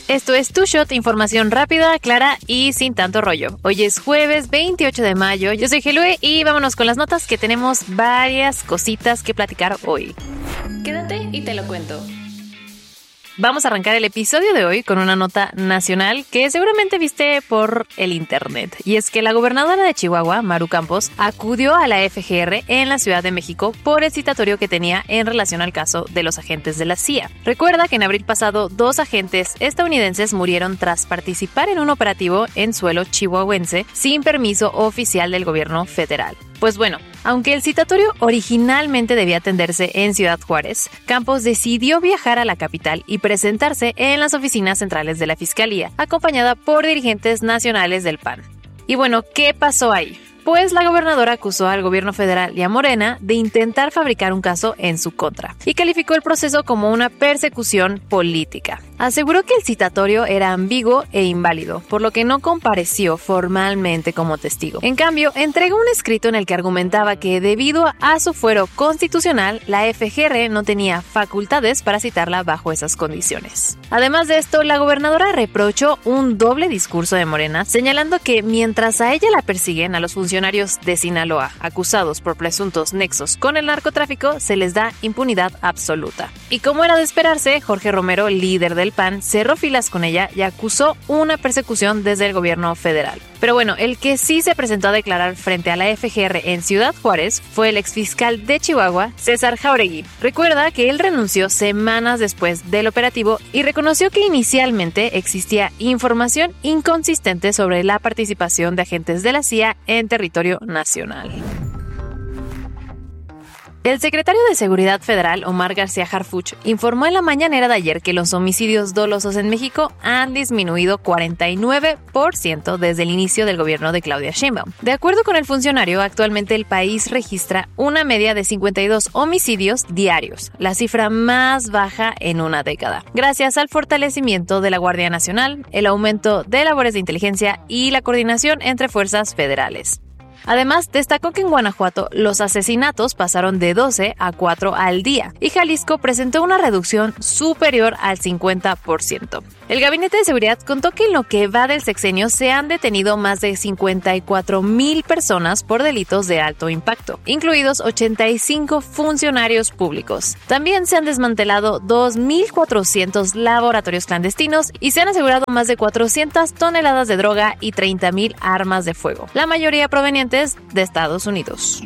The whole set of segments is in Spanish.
Esto es Tu Shot, información rápida, clara y sin tanto rollo. Hoy es jueves 28 de mayo, yo soy Gelue y vámonos con las notas que tenemos varias cositas que platicar hoy. Quédate y te lo cuento. Vamos a arrancar el episodio de hoy con una nota nacional que seguramente viste por el internet. Y es que la gobernadora de Chihuahua, Maru Campos, acudió a la FGR en la Ciudad de México por el citatorio que tenía en relación al caso de los agentes de la CIA. Recuerda que en abril pasado 2 agentes estadounidenses murieron tras participar en un operativo en suelo chihuahuense sin permiso oficial del gobierno federal. Pues bueno, aunque el citatorio originalmente debía atenderse en Ciudad Juárez, Campos decidió viajar a la capital y presentarse en las oficinas centrales de la Fiscalía, acompañada por dirigentes nacionales del PAN. Y bueno, ¿qué pasó ahí? Pues la gobernadora acusó al gobierno federal y a Morena de intentar fabricar un caso en su contra y calificó el proceso como una persecución política. Aseguró que el citatorio era ambiguo e inválido, por lo que no compareció formalmente como testigo. En cambio, entregó un escrito en el que argumentaba que debido a su fuero constitucional, la FGR no tenía facultades para citarla bajo esas condiciones. Además de esto, la gobernadora reprochó un doble discurso de Morena, señalando que mientras a ella la persiguen, a los funcionarios de Sinaloa acusados por presuntos nexos con el narcotráfico se les da impunidad absoluta. Y como era de esperarse, Jorge Romero, líder del PAN, cerró filas con ella y acusó una persecución desde el gobierno federal. Pero bueno, el que sí se presentó a declarar frente a la FGR en Ciudad Juárez fue el exfiscal de Chihuahua, César Jauregui. Recuerda que él renunció semanas después del operativo y reconoció que inicialmente existía información inconsistente sobre la participación de agentes de la CIA en territorio nacional. El secretario de Seguridad Federal, Omar García Harfuch, informó en la mañanera de ayer que los homicidios dolosos en México han disminuido 49% desde el inicio del gobierno de Claudia Sheinbaum. De acuerdo con el funcionario, actualmente el país registra una media de 52 homicidios diarios, la cifra más baja en una década, gracias al fortalecimiento de la Guardia Nacional, el aumento de labores de inteligencia y la coordinación entre fuerzas federales. Además, destacó que en Guanajuato los asesinatos pasaron de 12 a 4 al día y Jalisco presentó una reducción superior al 50%. El Gabinete de Seguridad contó que en lo que va del sexenio se han detenido más de 54,000 personas por delitos de alto impacto, incluidos 85 funcionarios públicos. También se han desmantelado 2,400 laboratorios clandestinos y se han asegurado más de 400 toneladas de droga y 30,000 armas de fuego, la mayoría provenientes de Estados Unidos.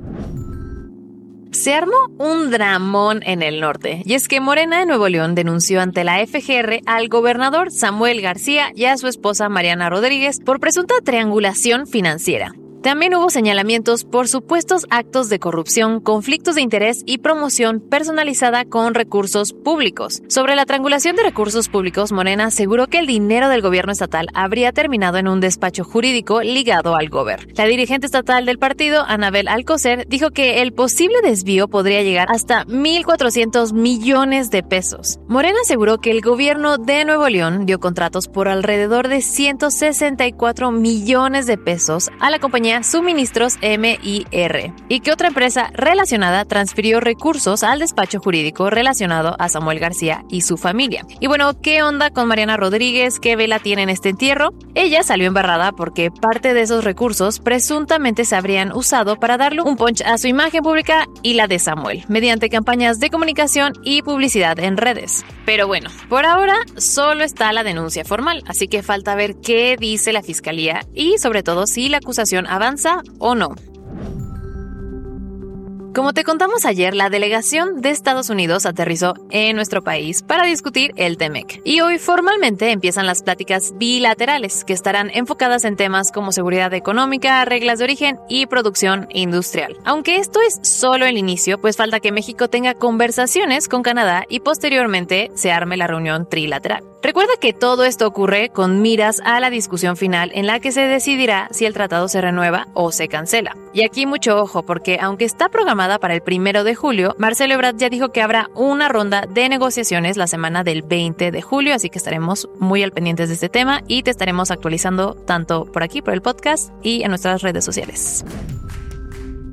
Se armó un dramón en el norte, y es que Morena de Nuevo León denunció ante la FGR al gobernador Samuel García y a su esposa Mariana Rodríguez por presunta triangulación financiera. También hubo señalamientos por supuestos actos de corrupción, conflictos de interés y promoción personalizada con recursos públicos. Sobre la triangulación de recursos públicos, Morena aseguró que el dinero del gobierno estatal habría terminado en un despacho jurídico ligado al Gober. La dirigente estatal del partido, Anabel Alcocer, dijo que el posible desvío podría llegar hasta 1,400 millones de pesos. Morena aseguró que el gobierno de Nuevo León dio contratos por alrededor de 164 millones de pesos a la compañía Suministros MIR y que otra empresa relacionada transfirió recursos al despacho jurídico relacionado a Samuel García y su familia. Y bueno, ¿qué onda con Mariana Rodríguez? ¿Qué vela tiene en este entierro? Ella salió embarrada porque parte de esos recursos presuntamente se habrían usado para darle un punch a su imagen pública y la de Samuel, mediante campañas de comunicación y publicidad en redes. Pero bueno, por ahora solo está la denuncia formal, así que falta ver qué dice la fiscalía y sobre todo si la acusación avanza o no. Como te contamos ayer, la delegación de Estados Unidos aterrizó en nuestro país para discutir el TEMEC. Y hoy formalmente empiezan las pláticas bilaterales, que estarán enfocadas en temas como seguridad económica, reglas de origen y producción industrial. Aunque esto es solo el inicio, pues falta que México tenga conversaciones con Canadá y posteriormente se arme la reunión trilateral. Recuerda que todo esto ocurre con miras a la discusión final en la que se decidirá si el tratado se renueva o se cancela. Y aquí mucho ojo, porque aunque está programada para el 1 de julio, Marcelo Ebrard ya dijo que habrá una ronda de negociaciones la semana del 20 de julio, así que estaremos muy al pendientes de este tema y te estaremos actualizando tanto por aquí, por el podcast y en nuestras redes sociales.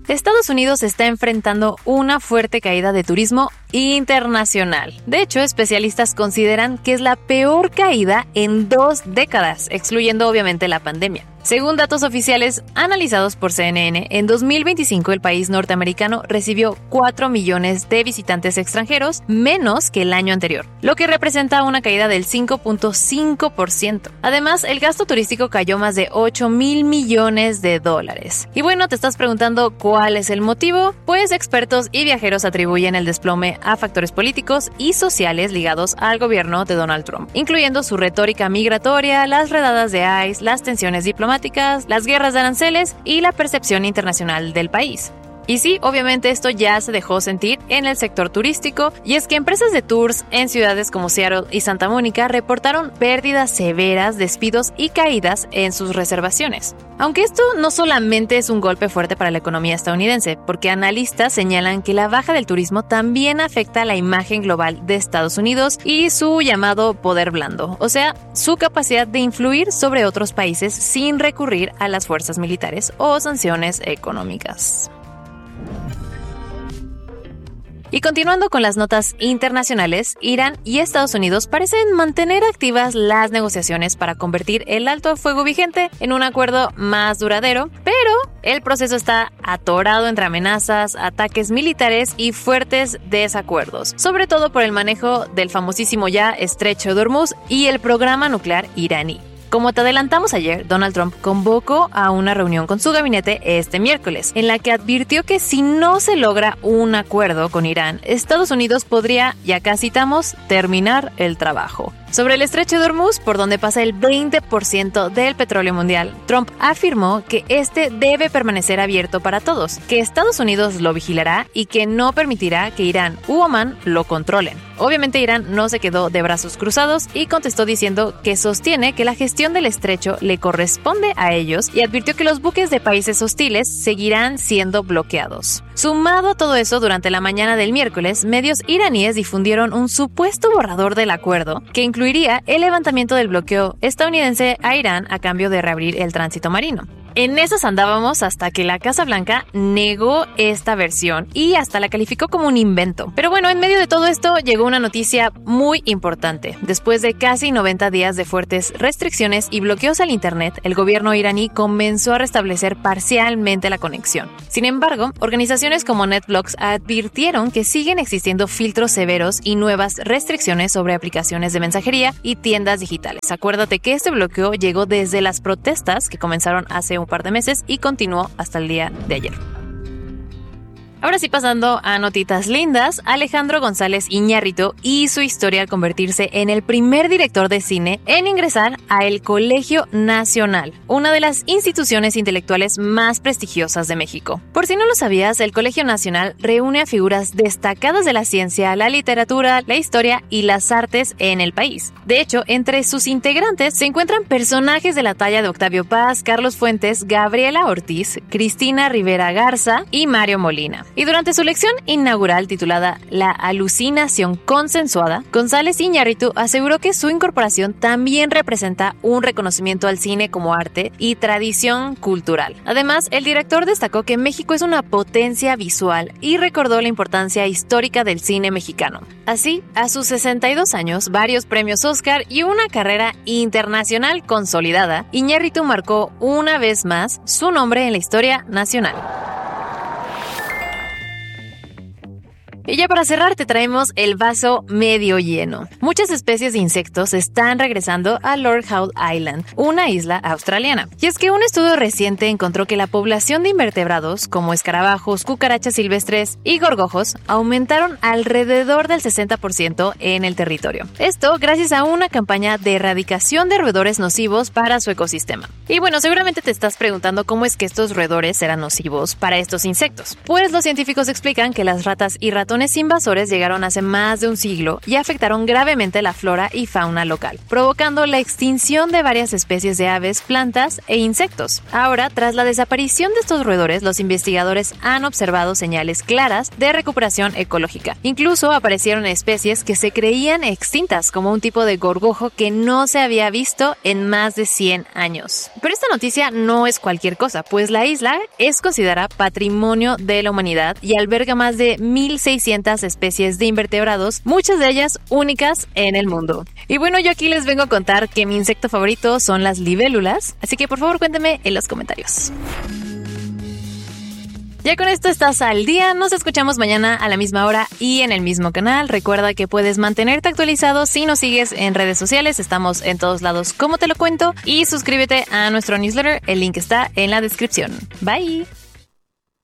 Estados Unidos está enfrentando una fuerte caída de turismo internacional. De hecho, especialistas consideran que es la peor caída en 2 décadas, excluyendo obviamente la pandemia. Según datos oficiales analizados por CNN, en 2025 el país norteamericano recibió 4 millones de visitantes extranjeros, menos que el año anterior, lo que representa una caída del 5.5%. Además, el gasto turístico cayó más de 8,000 millones de dólares. Y bueno, te estás preguntando cuál es el motivo. Pues expertos y viajeros atribuyen el desplome a factores políticos y sociales ligados al gobierno de Donald Trump, incluyendo su retórica migratoria, las redadas de ICE, las tensiones diplomáticas, las guerras de aranceles y la percepción internacional del país. Y sí, obviamente esto ya se dejó sentir en el sector turístico, y es que empresas de tours en ciudades como Seattle y Santa Mónica reportaron pérdidas severas, despidos y caídas en sus reservaciones. Aunque esto no solamente es un golpe fuerte para la economía estadounidense, porque analistas señalan que la baja del turismo también afecta la imagen global de Estados Unidos y su llamado poder blando, o sea, su capacidad de influir sobre otros países sin recurrir a las fuerzas militares o sanciones económicas. Y continuando con las notas internacionales, Irán y Estados Unidos parecen mantener activas las negociaciones para convertir el alto el fuego vigente en un acuerdo más duradero, pero el proceso está atorado entre amenazas, ataques militares y fuertes desacuerdos, sobre todo por el manejo del famosísimo ya Estrecho de Hormuz y el programa nuclear iraní. Como te adelantamos ayer, Donald Trump convocó a una reunión con su gabinete este miércoles, en la que advirtió que si no se logra un acuerdo con Irán, Estados Unidos podría, y acá citamos, terminar el trabajo. Sobre el Estrecho de Hormuz, por donde pasa el 20% del petróleo mundial, Trump afirmó que este debe permanecer abierto para todos, que Estados Unidos lo vigilará y que no permitirá que Irán u Omán lo controlen. Obviamente Irán no se quedó de brazos cruzados y contestó diciendo que sostiene que la gestión del estrecho le corresponde a ellos, y advirtió que los buques de países hostiles seguirán siendo bloqueados. Sumado a todo eso, durante la mañana del miércoles, medios iraníes difundieron un supuesto borrador del acuerdo que incluiría el levantamiento del bloqueo estadounidense a Irán a cambio de reabrir el tránsito marino. En esas andábamos hasta que la Casa Blanca negó esta versión y hasta la calificó como un invento. Pero bueno, en medio de todo esto llegó una noticia muy importante. Después de casi 90 días de fuertes restricciones y bloqueos al internet, el gobierno iraní comenzó a restablecer parcialmente la conexión. Sin embargo, organizaciones como NetBlocks advirtieron que siguen existiendo filtros severos y nuevas restricciones sobre aplicaciones de mensajería y tiendas digitales. Acuérdate que este bloqueo llegó desde las protestas que comenzaron hace un par de meses y continuó hasta el día de ayer. Ahora sí, pasando a notitas lindas, Alejandro González Iñárritu y su historia al convertirse en el primer director de cine en ingresar a el Colegio Nacional, una de las instituciones intelectuales más prestigiosas de México. Por si no lo sabías, el Colegio Nacional reúne a figuras destacadas de la ciencia, la literatura, la historia y las artes en el país. De hecho, entre sus integrantes se encuentran personajes de la talla de Octavio Paz, Carlos Fuentes, Gabriela Ortiz, Cristina Rivera Garza y Mario Molina. Y durante su lección inaugural titulada La alucinación consensuada, González Iñárritu aseguró que su incorporación también representa un reconocimiento al cine como arte y tradición cultural. Además, el director destacó que México es una potencia visual y recordó la importancia histórica del cine mexicano. Así, a sus 62 años, varios premios Oscar y una carrera internacional consolidada, Iñárritu marcó una vez más su nombre en la historia nacional. Y ya para cerrar te traemos el vaso medio lleno. Muchas especies de insectos están regresando a Lord Howe Island, una isla australiana. Y es que un estudio reciente encontró que la población de invertebrados, como escarabajos, cucarachas silvestres y gorgojos, aumentaron alrededor del 60% en el territorio. Esto gracias a una campaña de erradicación de roedores nocivos para su ecosistema. Y bueno, seguramente te estás preguntando cómo es que estos roedores serán nocivos para estos insectos. Pues los científicos explican que las ratas y ratones ratones invasores llegaron hace más de un siglo y afectaron gravemente la flora y fauna local, provocando la extinción de varias especies de aves, plantas e insectos. Ahora, tras la desaparición de estos roedores, los investigadores han observado señales claras de recuperación ecológica. Incluso aparecieron especies que se creían extintas, como un tipo de gorgojo que no se había visto en más de 100 años. Pero esta noticia no es cualquier cosa, pues la isla es considerada patrimonio de la humanidad y alberga más de 1,600 especies de invertebrados, muchas de ellas únicas en el mundo. Y bueno, yo aquí les vengo a contar que mi insecto favorito son las libélulas, así que por favor cuéntame en los comentarios. Ya con esto estás al día, nos escuchamos mañana a la misma hora y en el mismo canal. Recuerda que puedes mantenerte actualizado si nos sigues en redes sociales, estamos en todos lados como te lo cuento, y suscríbete a nuestro newsletter, el link está en la descripción. Bye.